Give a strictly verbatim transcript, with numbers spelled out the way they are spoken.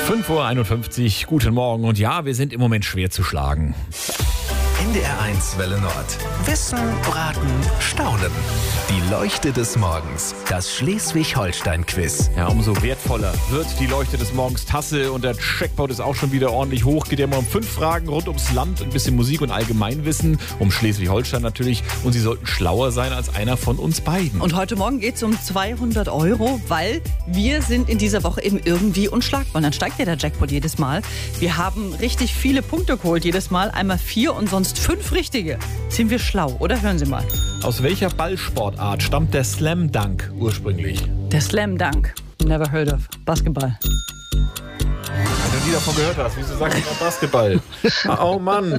fünf Uhr einundfünfzig, guten Morgen. Und ja, wir sind im Moment schwer zu schlagen. N D R eins Welle Nord. Wissen, Braten, Staunen. Die Leuchte des Morgens. Das Schleswig-Holstein-Quiz. Ja, umso wertvoller wird die Leuchte des Morgens Tasse. Und der Jackpot ist auch schon wieder ordentlich hoch. Geht ja immer um fünf Fragen rund ums Land, ein bisschen Musik und Allgemeinwissen. Um Schleswig-Holstein natürlich. Und Sie sollten schlauer sein als einer von uns beiden. Und heute Morgen geht es um zweihundert Euro, weil wir sind in dieser Woche eben irgendwie unschlagbar. Und dann steigt ja der Jackpot jedes Mal. Wir haben richtig viele Punkte geholt jedes Mal. Einmal vier und sonst fünf richtige. Sind wir schlau, oder? Hören Sie mal. Aus welcher Ballsportart stammt der Slam Dunk ursprünglich? Der Slam Dunk. Never heard of. Basketball. Wenn du nie davon gehört hast, wieso sagst du noch Basketball? Oh Mann.